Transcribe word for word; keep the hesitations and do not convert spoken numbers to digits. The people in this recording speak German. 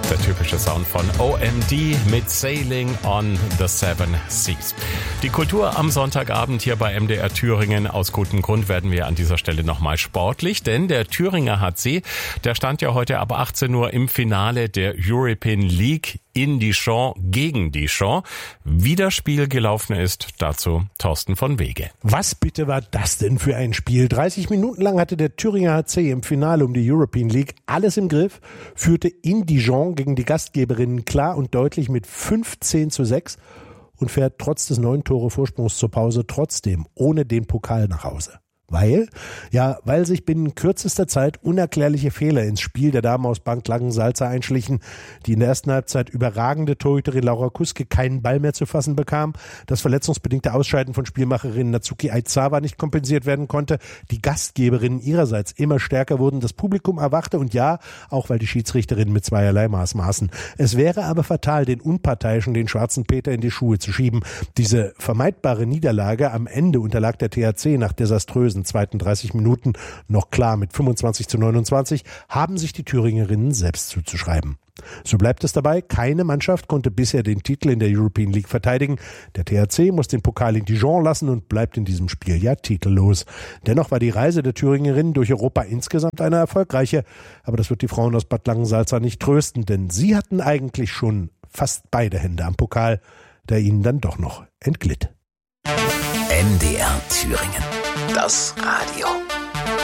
Der typische Sound von O M D mit Sailing on the Seven Seas. Die Kultur am Sonntagabend hier bei M D R Thüringen. Aus gutem Grund werden wir an dieser Stelle nochmal sportlich, denn der Thüringer H C, der stand ja heute ab achtzehn Uhr im Finale der European League in Dijon gegen Dijon. Wie das Spiel gelaufen ist, dazu Thorsten von Wege. Was bitte war das denn für ein Spiel? dreißig Minuten lang hatte der Thüringer H C im Finale um die European League alles im Griff, führte in Dijon gegen die Gastgeberinnen klar und deutlich mit fünfzehn zu sechs und fährt trotz des neun Tore Vorsprungs zur Pause trotzdem ohne den Pokal nach Hause. Weil? Ja, weil sich binnen kürzester Zeit unerklärliche Fehler ins Spiel der Damen aus Bank Langensalza einschlichen, die in der ersten Halbzeit überragende Torhüterin Laura Kuske keinen Ball mehr zu fassen bekam, das verletzungsbedingte Ausscheiden von Spielmacherin Natsuki Aizawa nicht kompensiert werden konnte, die Gastgeberinnen ihrerseits immer stärker wurden, das Publikum erwachte und ja, auch weil die Schiedsrichterinnen mit zweierlei Maß maßen. Es wäre aber fatal, den Unparteiischen, den schwarzen Peter in die Schuhe zu schieben. Diese vermeidbare Niederlage am Ende unterlag der T H C nach desaströsen zweiten dreißig Minuten noch klar mit fünfundzwanzig zu neunundzwanzig, haben sich die Thüringerinnen selbst zuzuschreiben. So bleibt es dabei, keine Mannschaft konnte bisher den Titel in der European League verteidigen. Der T H C muss den Pokal in Dijon lassen und bleibt in diesem Spiel ja titellos. Dennoch war die Reise der Thüringerinnen durch Europa insgesamt eine erfolgreiche. Aber das wird die Frauen aus Bad Langensalza nicht trösten, denn sie hatten eigentlich schon fast beide Hände am Pokal, der ihnen dann doch noch entglitt. M D R Thüringen. Das Radio.